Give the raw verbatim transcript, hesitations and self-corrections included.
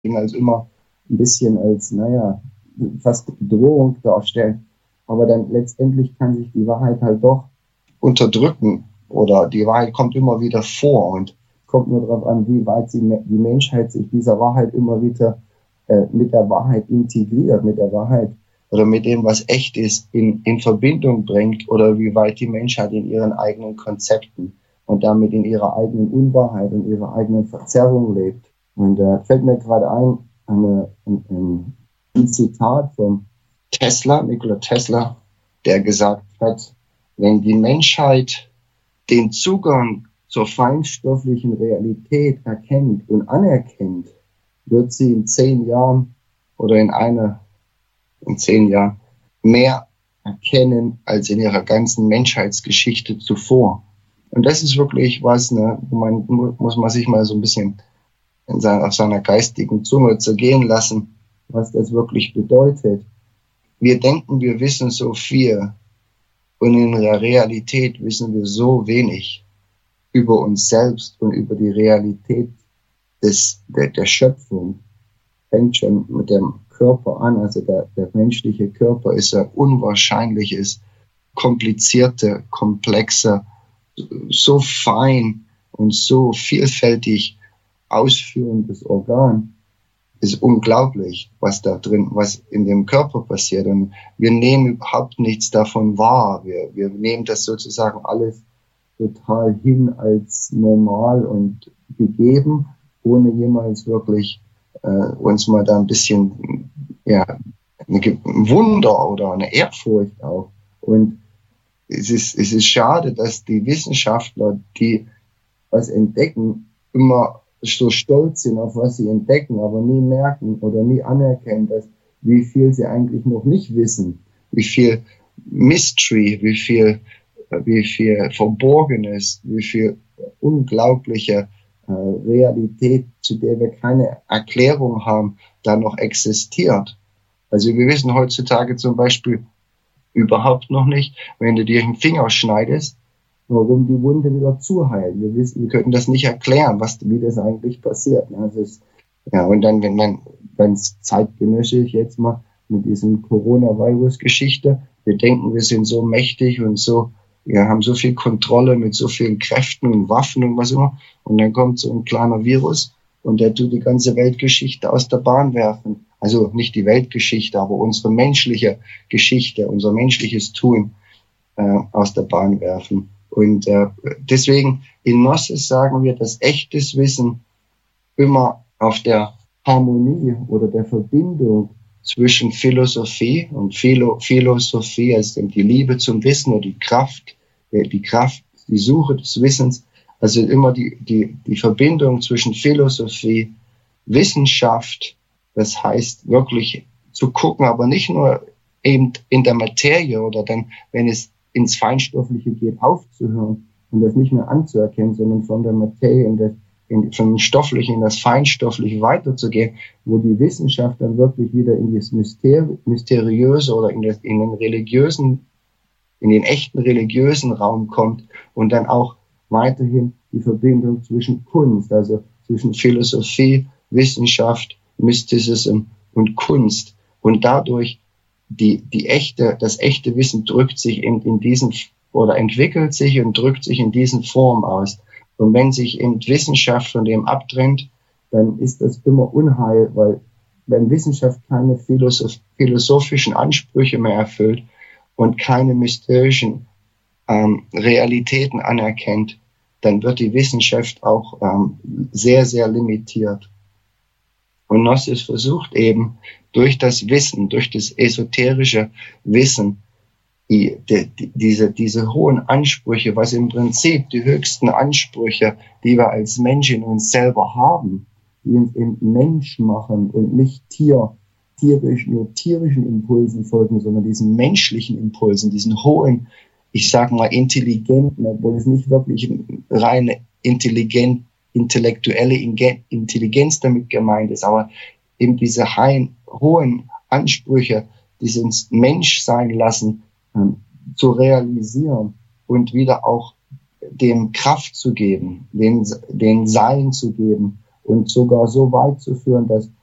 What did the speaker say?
als immer ein bisschen als, naja, fast Bedrohung darstellen. Aber dann letztendlich kann sich die Wahrheit halt doch unterdrücken oder die Wahrheit kommt immer wieder vor und kommt nur darauf an, wie weit sie, die Menschheit sich dieser Wahrheit immer wieder äh, mit der Wahrheit integriert, mit der Wahrheit oder mit dem, was echt ist, in, in Verbindung bringt oder wie weit die Menschheit in ihren eigenen Konzepten und damit in ihrer eigenen Unwahrheit und ihrer eigenen Verzerrung lebt. Und da äh, fällt mir gerade ein, eine, ein, ein Zitat von Tesla, Nikola Tesla, der gesagt hat, wenn die Menschheit den Zugang zur feinstofflichen Realität erkennt und anerkennt, wird sie in zehn Jahren oder in einer, in zehn Jahren mehr erkennen als in ihrer ganzen Menschheitsgeschichte zuvor. Und das ist wirklich was, ne, wo man, muss man sich mal so ein bisschen in seiner, auf seiner geistigen Zunge zergehen lassen, was das wirklich bedeutet. Wir denken, wir wissen so viel und in der Realität wissen wir so wenig über uns selbst und über die Realität des, der, der Schöpfung. Fängt schon mit dem Körper an, also der, der menschliche Körper ist ein unwahrscheinliches, komplizierte, komplexe, so fein und so vielfältig ausführendes Organ. Ist unglaublich, was da drin, was in dem Körper passiert. Und wir nehmen überhaupt nichts davon wahr. Wir, wir nehmen das sozusagen alles total hin als normal und gegeben, ohne jemals wirklich äh, uns mal da ein bisschen, ja, ein Wunder oder eine Ehrfurcht auch. Und es ist, es ist schade, dass die Wissenschaftler, die was entdecken, immer so stolz sind auf was sie entdecken, aber nie merken oder nie anerkennen, dass wie viel sie eigentlich noch nicht wissen, wie viel Mystery, wie viel, wie viel Verborgenes, wie viel unglaubliche äh, Realität, zu der wir keine Erklärung haben, da noch existiert. Also wir wissen heutzutage zum Beispiel überhaupt noch nicht, wenn du dir den Finger schneidest, warum die Wunde wieder zuheilt. Wir wissen, wir könnten das nicht erklären, was, wie das eigentlich passiert. Also es, ja, und dann, wenn man ganz zeitgenössisch jetzt mal mit diesem Coronavirus-Geschichte, wir denken, wir sind so mächtig und so, wir haben so viel Kontrolle mit so vielen Kräften und Waffen und was immer. Und dann kommt so ein kleiner Virus und der tut die ganze Weltgeschichte aus der Bahn werfen. Also nicht die Weltgeschichte, aber unsere menschliche Geschichte, unser menschliches Tun äh, aus der Bahn werfen. Und äh, deswegen in Gnosis sagen wir, dass echtes Wissen immer auf der Harmonie oder der Verbindung zwischen Philosophie und Philo- Philosophie, also die Liebe zum Wissen oder die Kraft, die Kraft, die Suche des Wissens, also immer die, die, die Verbindung zwischen Philosophie, Wissenschaft, das heißt wirklich zu gucken, aber nicht nur eben in der Materie oder dann, wenn es ins Feinstoffliche geht, aufzuhören und das nicht mehr anzuerkennen, sondern von der Materie in das, in, von dem Stofflichen in das Feinstoffliche weiterzugehen, wo die Wissenschaft dann wirklich wieder in das Mysteri- Mysteriöse oder in, das, in den religiösen, in den echten religiösen Raum kommt und dann auch weiterhin die Verbindung zwischen Kunst, also zwischen Philosophie, Wissenschaft, Mysticism und Kunst und dadurch Die, die echte, das echte Wissen drückt sich in, in diesen, oder entwickelt sich und drückt sich in diesen Form aus. Und wenn sich eben Wissenschaft von dem abtrennt, dann ist das immer Unheil, weil wenn Wissenschaft keine philosoph- philosophischen Ansprüche mehr erfüllt und keine mysterischen ähm, Realitäten anerkennt, dann wird die Wissenschaft auch ähm, sehr, sehr limitiert. Und Gnosis versucht eben durch das Wissen, durch das esoterische Wissen, die, die, diese, diese hohen Ansprüche, was im Prinzip die höchsten Ansprüche, die wir als Mensch in uns selber haben, die uns eben Mensch machen und nicht Tier, tierisch, nur tierischen Impulsen folgen, sondern diesen menschlichen Impulsen, diesen hohen, ich sag mal intelligenten, obwohl es nicht wirklich reine intelligent intellektuelle Intelligenz damit gemeint ist, aber eben diese hohen Ansprüche, dieses Menschsein lassen, ähm, zu realisieren und wieder auch dem Kraft zu geben, den, den Sein zu geben und sogar so weit zu führen, dass